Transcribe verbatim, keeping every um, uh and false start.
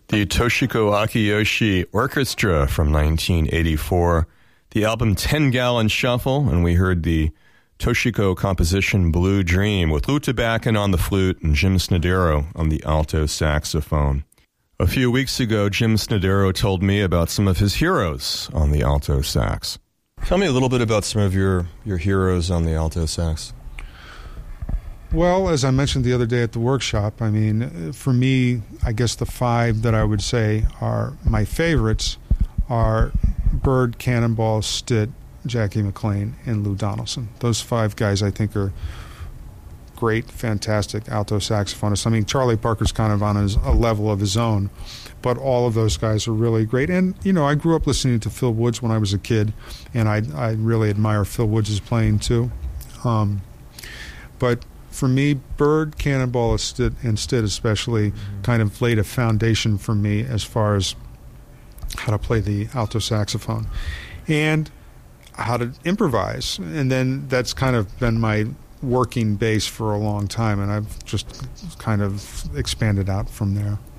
The Toshiko Akiyoshi Orchestra from nineteen eighty-four, the album ten gallon Shuffle, and we heard the Toshiko composition Blue Dream with Lou Tabakin on the flute and Jim Snodero on the alto saxophone. A few weeks ago, Jim Snodero told me about some of his heroes on the alto sax. Tell me a little bit about some of your, your heroes on the alto sax. Well, as I mentioned the other day at the workshop, I mean, for me, I guess the five that I would say are my favorites are Bird, Cannonball, Stitt, Jackie McLean, and Lou Donaldson. Those five guys I think are great, fantastic alto saxophonists. I mean, Charlie Parker's kind of on his, a level of his own, but all of those guys are really great. And, you know, I grew up listening to Phil Woods when I was a kid, and I, I really admire Phil Woods' playing too. Um, but for me, Bird, Cannonball, and Stitt, and Stitt especially, mm-hmm. kind of laid a foundation for me as far as how to play the alto saxophone and how to improvise. And then that's kind of been my working base for a long time, and I've just kind of expanded out from there.